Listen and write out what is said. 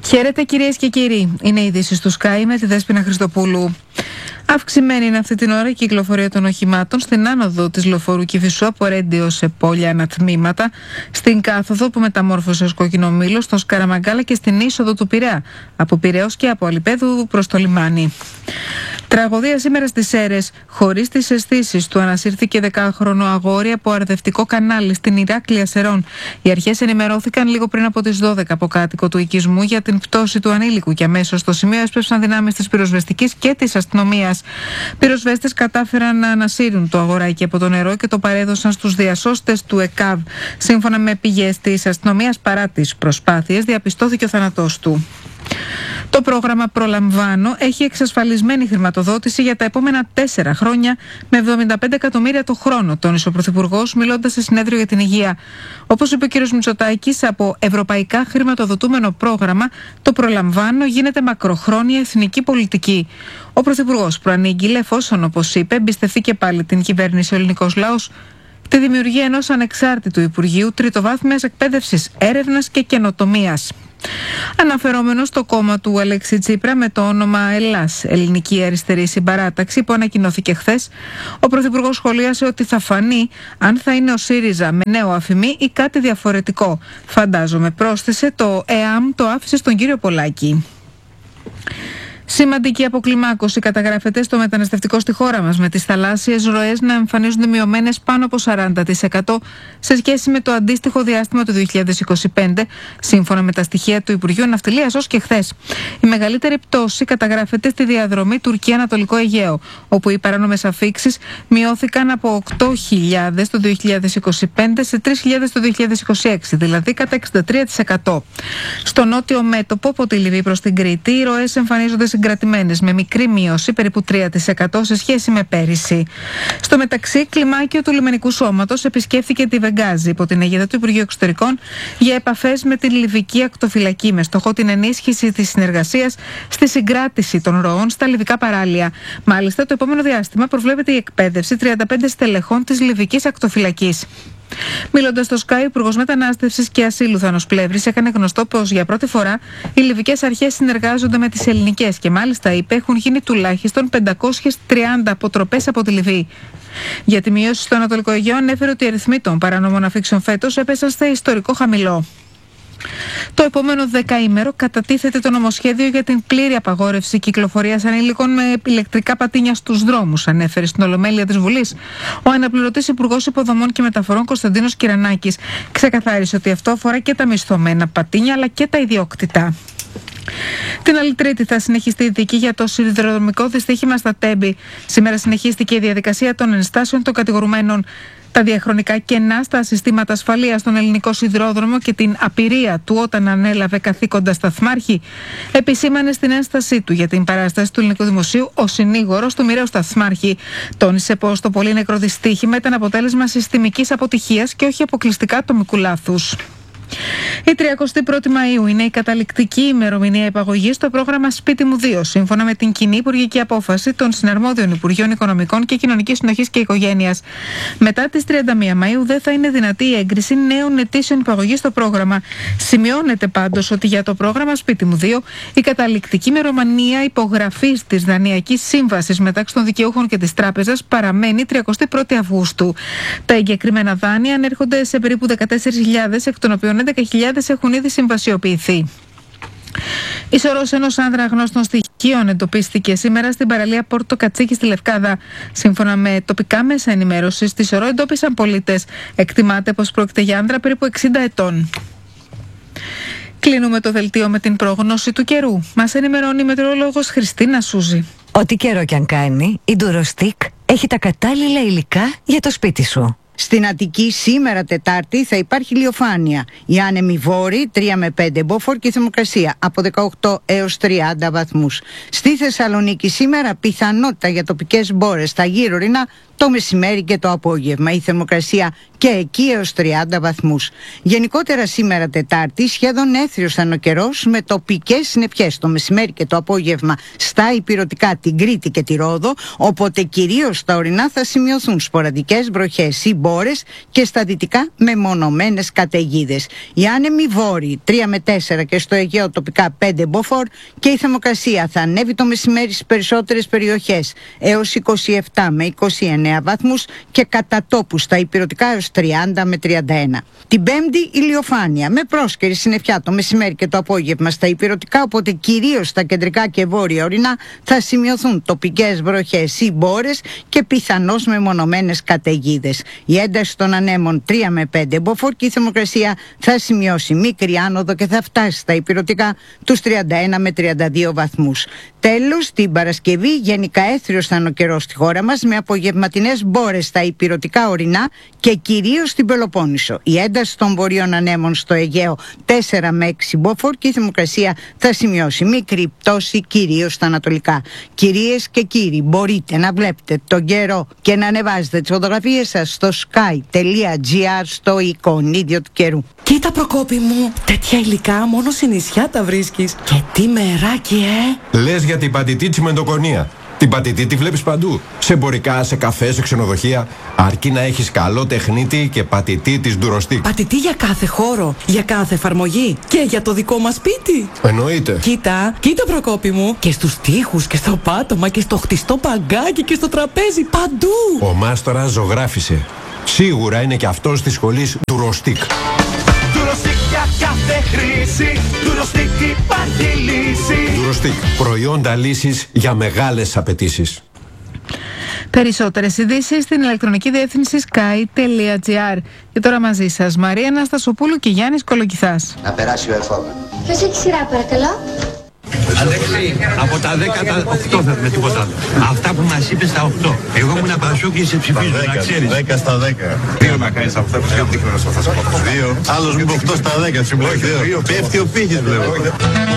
Χαίρετε κυρίες και κύριοι. Είναι οι ειδήσεις του Sky με τη Δέσποινα Χριστοπούλου. Αυξημένη είναι αυτή την ώρα η κυκλοφορία των οχημάτων στην άνοδο της λεωφορείου Κηφισού από Ρέντιο σε πόλια ανατμήματα, στην κάθοδο που μεταμόρφωσε ως Κόκκινο Μήλο, στο Σκαραμαγκάλα και στην είσοδο του Πειραιά, από Πειραιώς και από Αλιπέδου προς το λιμάνι. Τραγωδία σήμερα στις Σέρρες. Χωρίς τις αισθήσεις του ανασύρθηκε 10χρονο αγόρι από αρδευτικό κανάλι στην Ηράκλεια Σερών. Οι αρχές ενημερώθηκαν λίγο πριν από τις 12 από κάτοικο του οικισμού για την πτώση του ανήλικου και αμέσως στο σημείο έσπευσαν δυνάμεις της πυροσβεστικής και της αστυνομίας. Πυροσβέστες κατάφεραν να ανασύρουν το αγοράκι από το νερό και το παρέδωσαν στους διασώστες του ΕΚΑΒ. Σύμφωνα με πηγές της αστυνομίας, παρά τις προσπάθειες, διαπιστώθηκε ο θάνατός του. Το πρόγραμμα Προλαμβάνω έχει εξασφαλισμένη χρηματοδότηση για τα επόμενα 4 χρόνια με 75 εκατομμύρια το χρόνο, τόνισε ο Πρωθυπουργός μιλώντας σε συνέδριο για την υγεία. Όπως είπε ο κ. Μητσοτάκης, από ευρωπαϊκά χρηματοδοτούμενο πρόγραμμα, το Προλαμβάνω γίνεται μακροχρόνια εθνική πολιτική. Ο Πρωθυπουργός προανήγγειλε, εφόσον, όπως είπε, εμπιστευτεί και πάλι την κυβέρνηση ο ελληνικός λαός, τη δημιουργία ενός ανεξάρτητου Υπουργείου Τριτοβάθμιας Εκπαίδευσης, Έρευνας και Καινοτομίας. Αναφερόμενο στο κόμμα του Αλέξη Τσίπρα με το όνομα Ελλάς, Ελληνική Αριστερή Συμπαράταξη, που ανακοινώθηκε χθες, ο Πρωθυπουργός σχολίασε ότι θα φανεί αν θα είναι ο ΣΥΡΙΖΑ με νέο αφημί ή κάτι διαφορετικό. Φαντάζομαι, πρόσθεσε, το ΕΑΜ το άφησε στον κύριο Πολάκη. Σημαντική αποκλιμάκωση καταγράφεται στο μεταναστευτικό στη χώρα μας, με τις θαλάσσιες ροές να εμφανίζονται μειωμένες πάνω από 40% σε σχέση με το αντίστοιχο διάστημα του 2025, σύμφωνα με τα στοιχεία του Υπουργείου Ναυτιλίας ως και χθες. Η μεγαλύτερη πτώση καταγράφεται στη διαδρομή Τουρκία-Ανατολικό Αιγαίο, όπου οι παράνομες αφίξεις μειώθηκαν από 8.000 το 2025 σε 3.000 το 2026, δηλαδή κατά 63%. Στο νότιο μέτωπο, από τη Λιβύη προς την Κρήτη, οι ροές εμφανίζονται συγκρατημένες, με μικρή μείωση, περίπου 3% σε σχέση με πέρυσι. Στο μεταξύ, κλιμάκιο του λιμενικού σώματος επισκέφθηκε τη Βεγγάζη υπό την αιγίδα του Υπουργείου Εξωτερικών για επαφές με την Λιβική ακτοφυλακή, με στόχο την ενίσχυση της συνεργασίας στη συγκράτηση των ροών στα λιβικά παράλια. Μάλιστα, το επόμενο διάστημα προβλέπεται η εκπαίδευση 35 στελεχών της Λιβικής ακτοφυλακής. Μιλώντας στο Sky, ο Υπουργός Μετανάστευσης και Ασύλου Θάνος Πλεύρης έκανε γνωστό πως για πρώτη φορά οι λιβικές αρχές συνεργάζονται με τις ελληνικές και μάλιστα είπε έχουν γίνει τουλάχιστον 530 αποτροπές από τη Λιβύη. Για τη μείωση στο Ανατολικό Αιγαίο ανέφερε ότι οι αριθμοί των παρανόμων αφήξεων φέτος έπεσαν σε ιστορικό χαμηλό. Το επόμενο 10ήμερο κατατίθεται το νομοσχέδιο για την πλήρη απαγόρευση κυκλοφορίας ανήλικων με ηλεκτρικά πατίνια στους δρόμους, ανέφερε στην Ολομέλεια της Βουλής. Ο αναπληρωτής Υπουργός Υποδομών και Μεταφορών Κωνσταντίνος Κυρανάκης ξεκαθάρισε ότι αυτό αφορά και τα μισθωμένα πατίνια αλλά και τα ιδιόκτητα. Την άλλη Τρίτη θα συνεχιστεί η δίκη για το σιδηροδρομικό δυστύχημα στα Τέμπη. Σήμερα συνεχίστηκε η διαδικασία των ενστάσεων των κατηγορουμένων. Τα διαχρονικά κενά στα συστήματα ασφαλείας στον ελληνικό σιδηρόδρομο και την απειρία του όταν ανέλαβε καθήκοντα σταθμάρχη επισήμανε στην ένστασή του για την παράσταση του ελληνικού δημοσίου ο συνήγορος του μοιραίου σταθμάρχη. Τόνισε πως το πολύ νεκρό δυστύχημα ήταν αποτέλεσμα συστημικής αποτυχίας και όχι αποκλειστικά ατομικού λάθους. Η 31η Μαΐου είναι η καταληκτική ημερομηνία υπαγωγής στο πρόγραμμα Σπίτι μου 2, σύμφωνα με την κοινή υπουργική απόφαση των συναρμόδιων Υπουργείων Οικονομικών και Κοινωνικής Συνοχής και Οικογένειας. Μετά τις 31 Μαΐου δεν θα είναι δυνατή η έγκριση νέων αιτήσεων υπαγωγής στο πρόγραμμα. Σημειώνεται πάντως ότι για το πρόγραμμα Σπίτι μου 2 η καταληκτική ημερομηνία υπογραφής της Δανειακής Σύμβασης μεταξύ των δικαιούχων και της Τράπεζας παραμένει 31η Αυγούστου. Τα εγκεκριμένα δάνεια ανέρχονται σε περίπου 14.000, εκ των οποίων 11.000 έχουν ήδη συμβασιοποιηθεί. Η σωρός ενός άνδρα αγνώστων στοιχείων εντοπίστηκε σήμερα στην παραλία Πόρτο Κατσίκη στη Λευκάδα. Σύμφωνα με τοπικά μέσα ενημέρωσης, στη σωρό εντόπισαν πολίτες. Εκτιμάται πως πρόκειται για άνδρα περίπου 60 ετών. Κλείνουμε το δελτίο με την πρόγνωση του καιρού. Μας ενημερώνει η μετεωρολόγος Χριστίνα Σούζη. Ό,τι καιρό κι αν κάνει, η Ντουροστίκ έχει τα κατάλληλα υλικά για το σπίτι σου. Στην Αττική σήμερα Τετάρτη θα υπάρχει ηλιοφάνεια. Οι άνεμοι βόρειοι 3 με 5 μποφόρ και η θερμοκρασία από 18 έως 30 βαθμούς. Στη Θεσσαλονίκη σήμερα πιθανότητα για τοπικές μπόρες στα γύρω-ρινά το μεσημέρι και το απόγευμα. Η θερμοκρασία και εκεί έως 30 βαθμούς. Γενικότερα σήμερα Τετάρτη σχεδόν έθριος θα είναι ο καιρός με τοπικές συννεφιές το μεσημέρι και το απόγευμα στα ηπειρωτικά, την Κρήτη και τη Ρόδο, οπότε κυρίως στα ορεινά θα σημειωθούν σποραδικές βροχές ή μπόρες και στα δυτικά μεμονωμένες καταιγίδες. Οι άνεμοι βόρειοι 3 με 4 και στο Αιγαίο τοπικά 5 μποφόρ και η θερμοκρασία θα ανέβει το μεσημέρι στις περισσότερες περιοχές έως 27 με 29 βαθμούς και κατά τόπου στα ηπειρωτικά έως 30 με 31. Την Πέμπτη ηλιοφάνεια με πρόσκαιρη συννεφιά το μεσημέρι και το απόγευμα στα ηπειρωτικά, οπότε κυρίως στα κεντρικά και βόρεια ορεινά θα σημειωθούν τοπικές βροχές ή μπόρες και πιθανώς μεμονωμένες καταιγίδες. Η ένταση των ανέμων 3 με 5 μποφόρ και η θερμοκρασία θα σημειώσει μικρή άνοδο και θα φτάσει στα ηπειρωτικά τους 31 με 32 βαθμούς. Τέλος, την Παρασκευή γενικά έθριος θα είναι ο καιρός στη χώρα μας με απογευματινές μπόρες στα ηπειρωτικά ορεινά και κυρίως στην Πελοπόννησο. Η ένταση των βορείων ανέμων στο Αιγαίο 4 με 6 μποφόρ και η θερμοκρασία θα σημειώσει μικρή πτώση κυρίως στα ανατολικά. Κυρίες και κύριοι, μπορείτε να βλέπετε τον καιρό και να ανεβάζετε τις φωτογραφίες σας στο sky.gr στο εικονίδιο του καιρού. Κοίτα Προκόπη μου, τέτοια υλικά μόνο σε νησιά τα βρίσκεις. Και τι μεράκι, Λες για την πατητή τσιμεντοκονία. Την πατητή τη βλέπεις παντού. Σε εμπορικά, σε καφέ, σε ξενοδοχεία. Αρκεί να έχεις καλό τεχνίτη και πατητή της Durostic. Πατητή για κάθε χώρο, για κάθε εφαρμογή και για το δικό μας σπίτι. Εννοείται. Κοίτα Προκόπη μου. Και στους τοίχους και στο πάτωμα και στο χτιστό παγκάκι και στο τραπέζι, παντού. Ο μάστορας ζωγράφισε. Σίγουρα είναι και αυτός της σχολής Durostic. Durostic για κάθε χρήση. Durostic υπάρχει λύση. Durostic. Προϊόντα λύσης για μεγάλες απαιτήσεις. Περισσότερες ειδήσεις στην ηλεκτρονική διεύθυνση sky.gr. Και τώρα μαζί σας Μαρία Αναστασοπούλου και Γιάννης Κολοκυθάς. Να περάσει ο ερχόμενος. Ποιος έχει σειρά, παρακαλώ? Αλέξη, από τα 10 τα 8 θέλουμε, τίποτα άλλο. Αυτά που μας είπες τα 8. Εγώ ήμουν Πασόκ και σε ψηφίζω, να ξέρεις. 10 στα 10. 2 να κάνεις αυτά που σε δείχνω να σου 2. Άλλος μου είπε 8 στα 10. Πέφτει ο πύχης, βλέπω.